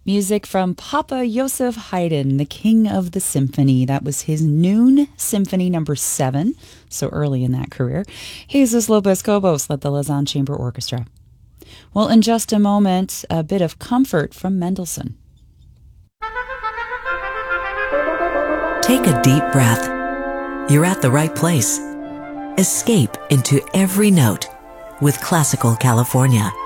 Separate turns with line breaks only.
Music from Papa Joseph Haydn, the king of the symphony. That was his Noon Symphony number 7, so early in that career. Jesus Lopez Cobos led the Lausanne Chamber Orchestra. Well, in just a moment, a bit of comfort from Mendelssohn.
Take a deep breath. You're at the right place. Escape into every note with Classical California.